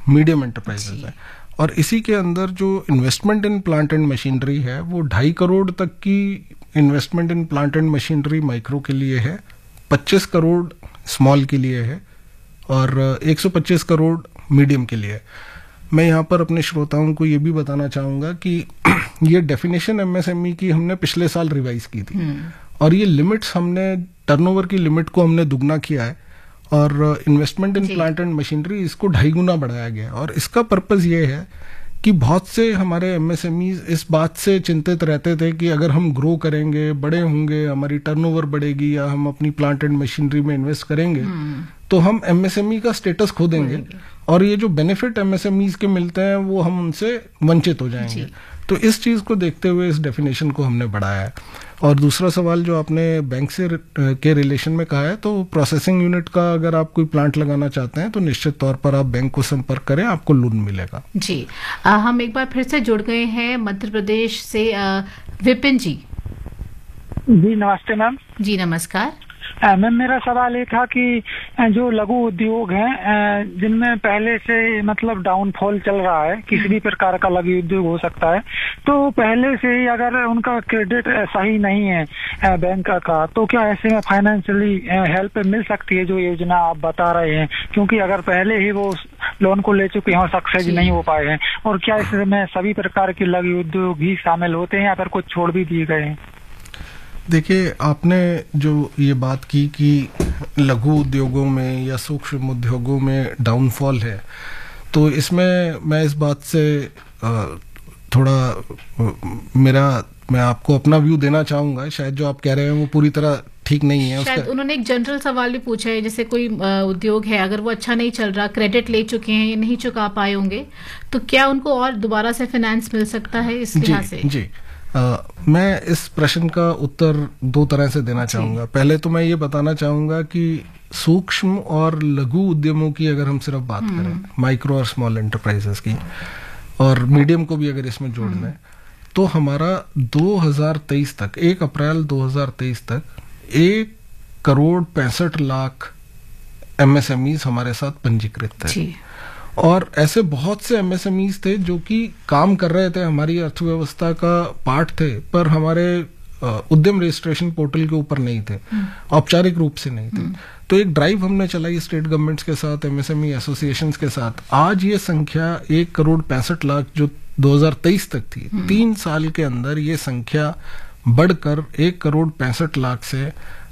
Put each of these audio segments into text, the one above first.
Medium enterprises है। और इसी के अंदर जो investment in plant and machinery है वो 2.5 करोड़ तक की investment in plant and machinery micro के लिए है, 25 करोड़ स्मॉल के लिए है और 125 करोड़ मीडियम के लिए है। मैं यहाँ पर अपने श्रोताओं को ये भी बताना चाहूँगा कि ये डेफिनेशन एमएसएमई की हमने पिछले साल रिवाइज की थी और ये लिमिट्स हमने टर्नओवर की लिमिट को हमने दुगना किया है और investment in plant and machinery इसको 2.5 गुना बढ़ाया गया। और इसका पर्पस ये है कि बहुत से हमारे एमएसएमईज इस बात से चिंतित रहते थे कि अगर हम ग्रो करेंगे, बड़े होंगे, हमारी टर्नओवर बढ़ेगी या हम अपनी प्लांट एंड मशीनरी में इन्वेस्ट करेंगे तो हम एमएसएमई का स्टेटस खो देंगे और ये जो बेनिफिट एमएसएमईज के मिलते हैं वो हम उनसे वंचित हो जाएंगे। तो इस चीज को देखते हुए इस डेफिनेशन को हमने बढ़ाया है। और दूसरा सवाल जो आपने बैंक से के रिलेशन में कहा है, तो प्रोसेसिंग यूनिट का अगर आप कोई प्लांट लगाना चाहते हैं तो निश्चित तौर पर आप बैंक को संपर्क करें, आपको लोन मिलेगा। जी हम एक बार फिर से जुड़ गए हैं मध्य प्रदेश से विपिन जी। जी नमस्ते मैम। जी नमस्कार मैम, मेरा सवाल ये था कि जो लघु उद्योग हैं जिनमें पहले से मतलब डाउनफॉल चल रहा है, किसी भी प्रकार का लघु उद्योग हो सकता है, तो पहले से ही अगर उनका क्रेडिट सही नहीं है बैंक का, तो क्या ऐसे में फाइनेंशियली हेल्प मिल सकती है जो योजना आप बता रहे हैं? क्योंकि अगर पहले ही वो लोन को ले चुके हैं, सक्सेस नहीं हो पाए हैं, और क्या इसमें सभी प्रकार के लघु उद्योग भी शामिल होते हैं या फिर कुछ छोड़ भी दिए गए हैं? देखिए, आपने जो ये बात की कि लघु उद्योगों में या सूक्ष्म उद्योगों में डाउनफॉल है, तो इसमें मैं इस बात से थोड़ा मैं आपको अपना व्यू देना चाहूँगा। शायद जो आप कह रहे हैं वो पूरी तरह ठीक नहीं है। शायद उन्होंने एक जनरल सवाल भी पूछा है, जैसे कोई उद्योग है, अगर वो अच्छा नहीं चल रहा, क्रेडिट ले चुके हैं या नहीं चुका पाए होंगे, तो क्या उनको और दोबारा से फाइनेंस मिल सकता है इस लिहाज से? जी मैं इस प्रश्न का उत्तर 2 तरह से देना चाहूँगा। पहले तो मैं ये बताना चाहूँगा कि सूक्ष्म और लघु उद्यमों की अगर हम सिर्फ बात करें, माइक्रो और स्मॉल एंटरप्राइजेस की, और मीडियम को भी अगर इसमें जोड़ लें, तो हमारा 2023 तक 1 अप्रैल 2023 तक 1,65,00,000 एमएसएमईज हमारे साथ पंजीकृत थे। और ऐसे बहुत से एमएसएमईज थे जो कि काम कर रहे थे, हमारी अर्थव्यवस्था का पार्ट थे, पर हमारे उद्यम रजिस्ट्रेशन पोर्टल के ऊपर नहीं थे, औपचारिक रूप से नहीं थे। तो एक ड्राइव हमने चलाई स्टेट गवर्नमेंट्स के साथ, एमएसएमई एसोसिएशंस के साथ। आज ये संख्या 1,65,00,000 जो 2023 तक थी, 3 साल के अंदर ये संख्या बढ़कर 1,65,00,000 से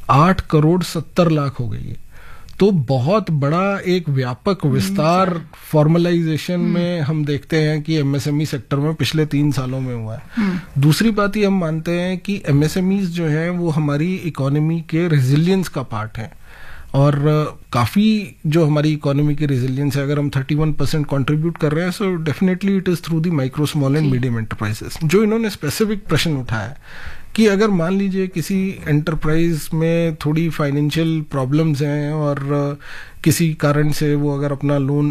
8,70,00,000 हो गई है। तो बहुत बड़ा एक व्यापक विस्तार फॉर्मलाइजेशन में हम देखते हैं कि एमएसएमई सेक्टर में पिछले 3 सालों में हुआ है। दूसरी बात ये हम मानते हैं कि एमएसएमईज जो हैं वो हमारी इकोनॉमी के रेजिलियंस का पार्ट है, और काफी जो हमारी इकोनॉमी की रेजिलियंस है, अगर हम 31% कंट्रीब्यूट कर रहे हैं, so definitely it is through the micro small and medium enterprises. जो इन्होंने स्पेसिफिक प्रश्न उठाया कि अगर मान लीजिए किसी एंटरप्राइज में थोड़ी फाइनेंशियल प्रॉब्लम्स हैं और किसी कारण से वो अगर अपना लोन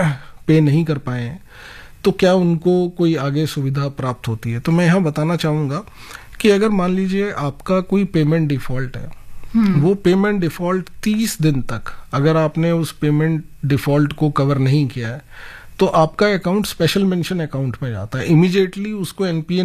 पे नहीं कर पाए हैं, तो क्या उनको कोई आगे सुविधा प्राप्त होती है? तो मैं यहाँ बताना चाहूँगा कि अगर मान लीजिए आपका कोई पेमेंट डिफॉल्ट है, वो पेमेंट डिफॉल्ट 30 दिन तक अगर आपने उस पेमेंट डिफॉल्ट को कवर नहीं किया है, तो आपका अकाउंट स्पेशल मेंशन अकाउंट में जाता है, इमीडिएटली उसको एनपीए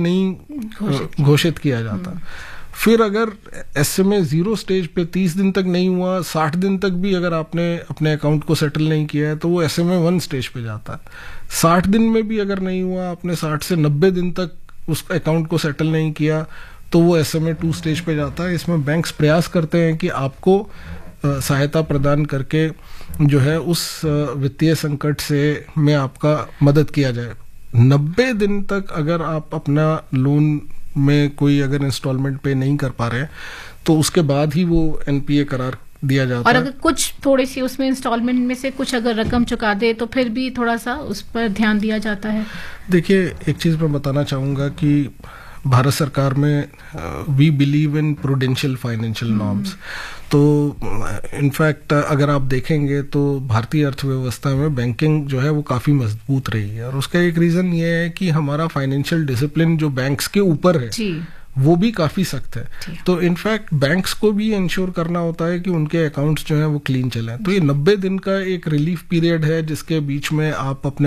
नहीं घोषित किया जाता। फिर अगर एसएमए 0 स्टेज पे 30 दिन तक नहीं हुआ, 60 दिन तक भी अगर आपने अपने अकाउंट को सेटल नहीं किया है, तो वो एसएमए 1 स्टेज पे जाता है। 60 दिन में भी अगर नहीं हुआ, आपने 60 से 90 दिन तक उस अकाउंट को सेटल नहीं किया, तो वो एसएमए 2 स्टेज पे जाता है। इसमें बैंक्स प्रयास करते हैं कि आपको सहायता प्रदान करके जो है उस वित्तीय संकट से में आपका मदद किया जाए। 90 दिन तक अगर आप अपना लोन में कोई अगर इंस्टॉलमेंट पे नहीं कर पा रहे हैं, तो उसके बाद ही वो एनपीए करार दिया जाता है। और अगर कुछ थोड़ी सी उसमें इंस्टॉलमेंट में से कुछ अगर रकम चुका दे, तो फिर भी थोड़ा सा उस पर ध्यान दिया जाता है। देखिए, एक चीज मैं बताना चाहूंगा कि भारत सरकार में we believe in prudential financial norms. तो इनफैक्ट अगर आप देखेंगे तो भारतीय अर्थव्यवस्था में बैंकिंग जो है वो काफी मजबूत रही है, और उसका एक रीजन ये है कि हमारा फाइनेंशियल डिसिप्लिन जो बैंक्स के ऊपर है वो भी काफी सख्त है। तो इनफैक्ट बैंक्स को भी इंश्योर करना होता है कि उनके अकाउंट्स जो है वो क्लीन चलें। तो ये 90 दिन का एक रिलीफ पीरियड है जिसके बीच में आप अपने